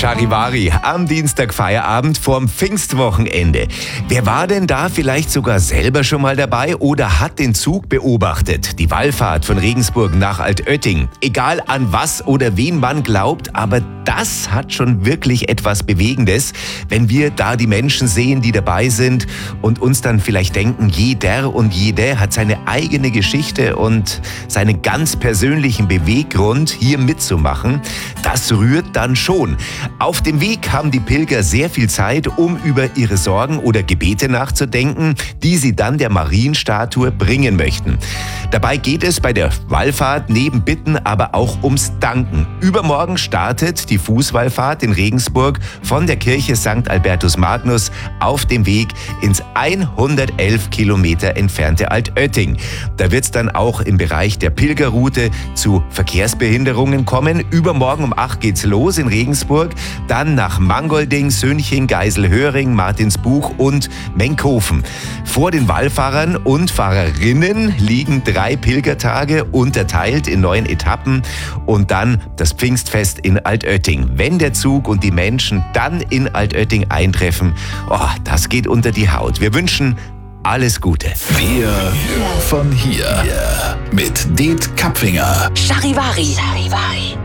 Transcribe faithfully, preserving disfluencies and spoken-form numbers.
Charivari am Dienstag Feierabend vorm Pfingstwochenende. Wer war denn da vielleicht sogar selber schon mal dabei oder hat den Zug beobachtet? Die Wallfahrt von Regensburg nach Altötting. Egal an was oder wen man glaubt, aber das hat schon wirklich etwas Bewegendes, wenn wir da die Menschen sehen, die dabei sind und uns dann vielleicht denken, jeder und jede hat seine eigene Geschichte und seinen ganz persönlichen Beweggrund, hier mitzumachen. Das rührt dann schon. Auf dem Weg haben die Pilger sehr viel Zeit, um über ihre Sorgen oder Gebete nachzudenken, die sie dann der Marienstatue bringen möchten. Dabei geht es bei der Wallfahrt neben Bitten aber auch ums Danken. Übermorgen startet die Fußwallfahrt in Regensburg von der Kirche Sankt Albertus Magnus auf dem Weg ins hundertelf Kilometer entfernte Altötting. Da wird es dann auch im Bereich der Pilgerroute zu Verkehrsbehinderungen kommen. Übermorgen um acht geht's los in Regensburg, dann nach Mangolding, Söhnchen, Geiselhöring, Martinsbuch und Menkhofen. Vor den Wallfahrern und Fahrerinnen liegen drei Pilgertage unterteilt in neun Etappen und dann das Pfingstfest in Altötting. Wenn der Zug und die Menschen dann in Altötting eintreffen, oh, das geht unter die Haut. Wir wünschen alles Gute. Wir von hier mit Det Kapfinger. Charivari. Charivari.